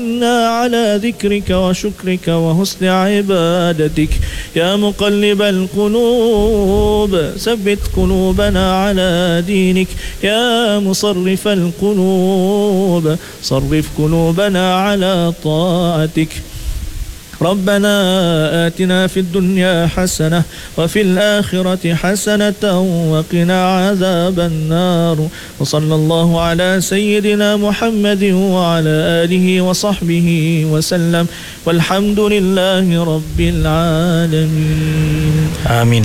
على ذكرك وشكرك وحسن عبادتك يا مقلب القلوب ثبت قلوبنا على دينك يا مصرف القلوب صرف قلوبنا على طاعتك ربنا آتنا في الدنيا حسنة وفي الآخرة حسنة وقنا عذاب النار وصلى الله على سيدنا محمد وعلى آله وصحبه وسلم والحمد لله رب العالمين. Amin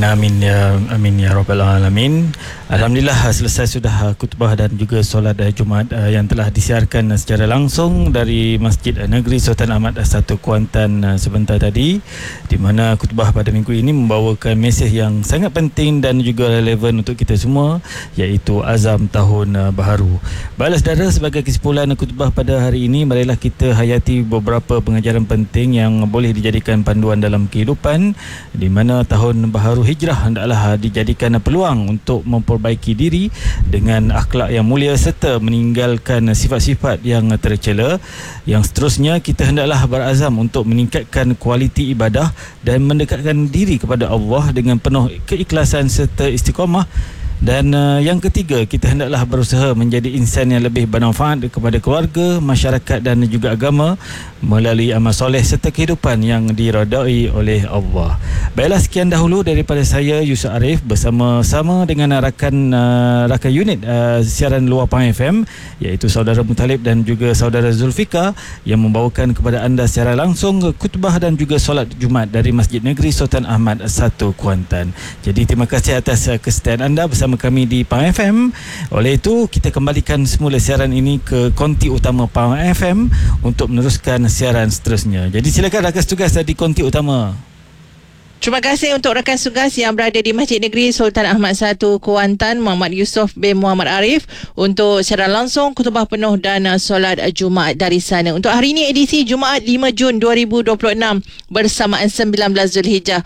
ya rabbal alamin. Alhamdulillah, selesai sudah khutbah dan juga solat Jumaat yang telah disiarkan secara langsung dari Masjid Negeri Sultan Ahmad 1 Kuantan sebentar tadi, di mana khutbah pada minggu ini membawakan mesej yang sangat penting dan juga relevan untuk kita semua, iaitu azam tahun baharu. Baiklah saudara, sebagai kesimpulan khutbah pada hari ini, marilah kita hayati beberapa pengajaran penting yang boleh dijadikan panduan dalam kehidupan, di mana tahun baharu hijrah hendaklah dijadikan peluang untuk memperbaiki diri dengan akhlak yang mulia serta meninggalkan sifat-sifat yang tercela. Yang seterusnya, kita hendaklah berazam untuk meningkatkan kualiti ibadah dan mendekatkan diri kepada Allah dengan penuh keikhlasan serta istiqamah. Dan yang ketiga, kita hendaklah berusaha menjadi insan yang lebih bermanfaat kepada keluarga, masyarakat dan juga agama melalui amal soleh serta kehidupan yang diredai oleh Allah. Baiklah, sekian dahulu daripada saya, Yusuf Arif, bersama-sama dengan rakan unit siaran luar Pahang FM, iaitu saudara Mutalib dan juga saudara Zulfika, yang membawakan kepada anda secara langsung khutbah dan juga solat Jumaat dari Masjid Negeri Sultan Ahmad 1 Kuantan. Jadi terima kasih atas kesetiaan anda bersama kami di Pahang FM. Oleh itu, kita kembalikan semula siaran ini ke konti utama Pahang FM untuk meneruskan siaran seterusnya. Jadi silakan rakan tugas di konti utama. Terima kasih untuk rakan tugas yang berada di Masjid Negeri Sultan Ahmad 1 Kuantan, Muhammad Yusof bin Muhammad Arif, untuk siaran langsung khutbah penuh dan solat Jumaat dari sana. Untuk hari ini edisi Jumaat 5 Jun 2026 bersamaan 19 Zulhijjah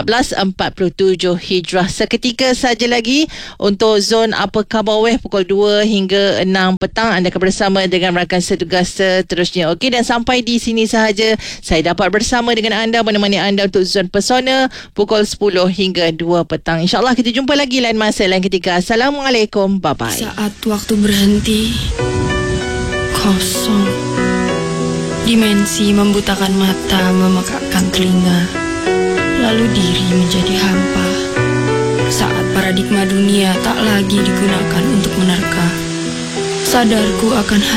1447 Hijrah. Seketika saja lagi untuk zon Upper Kabaweh pukul 2 hingga 6 petang anda akan bersama dengan rakan setugas seterusnya. Okey, dan sampai di sini sahaja saya dapat bersama dengan anda, menemani anda untuk zon Pesona pukul 10 hingga 2 petang. InsyaAllah kita jumpa lagi lain masa, lain ketika. Assalamualaikum, bye-bye. Saat waktu berhenti, kosong. Dimensi membutakan mata, memekakkan telinga. Lalu diri menjadi hampa. Saat paradigma dunia tak lagi digunakan untuk menerka, sadarku akan